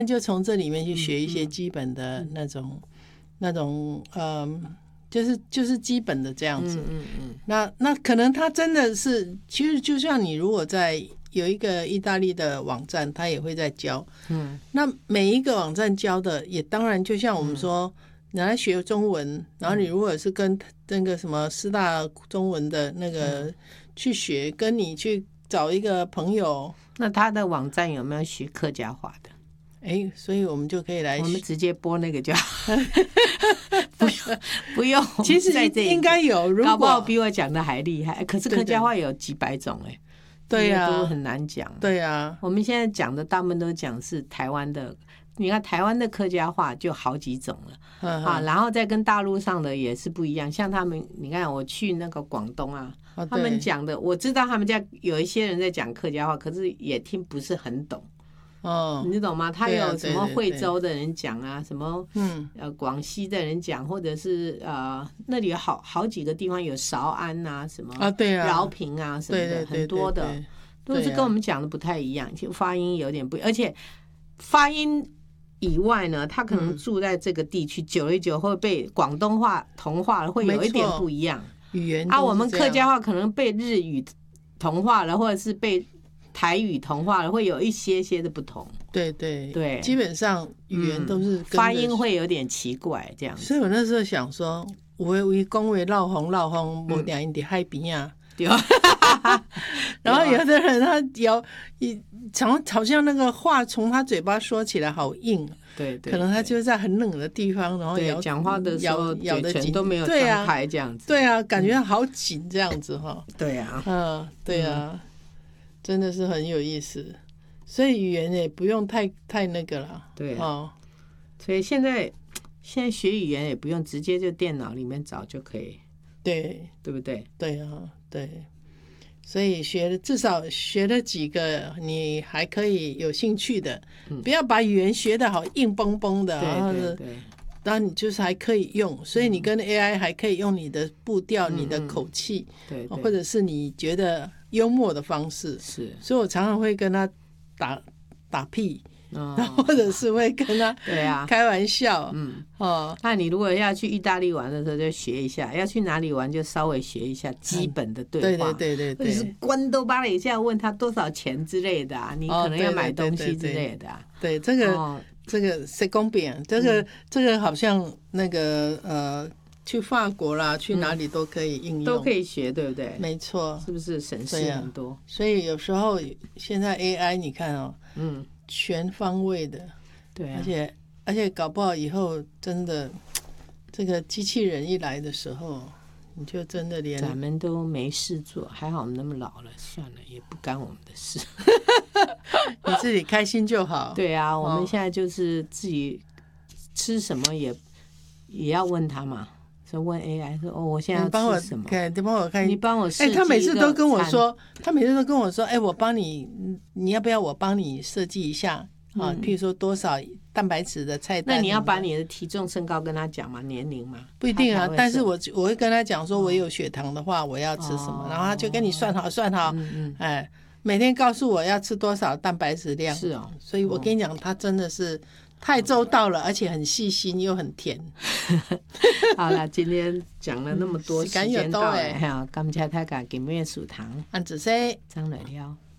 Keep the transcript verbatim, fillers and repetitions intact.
就从这里面去学一些基本的那种、嗯、那种嗯，就是就是基本的这样子。嗯嗯嗯。那那可能他真的是，其实就像你如果在有一个意大利的网站，他也会在教。嗯。那每一个网站教的也当然就像我们说，你来学中文，然后你如果是跟那个什么师大中文的那个去学，跟你去找一个朋友， 那他的网站有没有学客家话的？ 哎，所以我们就可以来， 我们直接播那个就好，不用不用。 其实应该有，如果搞不好比我讲的还厉害。可是客家话有几百种哎， 对呀、啊， 都很难讲。 对呀、啊， 我们现在讲的大部分都讲是台湾的，你看台湾的客家话就好几种了、嗯、啊，然后再跟大陆上的也是不一样。像他们，你看我去那个广东啊，哦、他们讲的，我知道他们家有一些人在讲客家话，可是也听不是很懂。哦，你懂吗？他有什么惠州的人讲啊，什么嗯呃广西的人讲，或者是呃那里有好好几个地方有韶安啊，什么啊对啊， 饶平啊什么的，对对对对很多的都是跟我们讲的不太一样，就发音有点不，而且发音以外呢，他可能住在这个地区、嗯、久了久会被广东话同化了，会有一点不一样。 语言啊，我们客家话可能被日语同化了，或者是被台语同化了，会有一些些的不同。 对对对， 基本上语言都是、嗯、 发音会有点奇怪这样子。 所以我那时候想说，有的为讲话闹哄闹哄，无定因伫海边啊。 对。 然后有的人他有一常好像那个话从他嘴巴说起来好硬。 对 对, 对， 可能他就在很冷的地方，然后咬讲话的时候咬的紧都没有张开这样子。 对啊，感觉好紧这样子哈。 对啊， 嗯，对啊。嗯，真的是很有意思，所以语言也不用太太那个了。 对、啊哦，所以现在现在学语言也不用直接就电脑里面找就可以。 对， 对不对？ 对啊，对。所以学了至少学了几个你还可以有兴趣的，嗯、不要把语言学得好硬邦邦的， 对对对。 然后你就是还可以用，所以你跟 A I 还可以用你的步调、嗯、你的口气， 对， 或者是你觉得幽默的方式。 是， 所以我常常会跟他打打屁，哦、然后或者是会跟他对啊开玩笑。 嗯哦，那你如果要去意大利玩的时候就学一下，要去哪里玩就稍微学一下基本的对话， 嗯、对对对对对， 或者是关都巴了一下问他多少钱之类的啊，你可能要买东西之类的啊。 哦、对, 对, 对, 对, 对, 对, 对, 对这个。哦这个谁公平？这个、嗯、这个好像那个呃，去法国啦，去哪里都可以应用， 都可以学，对不对？ 没错， 是不是省事很多？ 所以有时候现在 A I 你看哦，嗯，全方位的， 对、啊， 而且而且搞不好以后真的这个机器人一来的时候，你就真的连咱们都没事做，还好我们那么老了，算了，也不干我们的事。 你自己开心就好。 对啊，我们现在就是自己吃什么也也要问他嘛，所以问 A I 说哦，我现在要吃什么？ 你帮我看， 你帮我设计一个餐。 哎，他每次都跟我说，他每次都跟我说，哎，我帮你，你要不要我帮你设计一下啊？譬如说多少蛋白质的菜单。 那你要把你的体重、身高跟他讲吗？年龄吗？ 不一定啊，但是我我会跟他讲说，我有血糖的话，我要吃什么，然后他就跟你算好算好，嗯嗯，哎。每天告诉我要吃多少蛋白质量， 是哦， 所以我跟你讲，他真的是太周到了，而且很细心又很甜。 好了，今天讲了那么多，时间到了，哈，感谢大家今日收听， 安子生张磊了。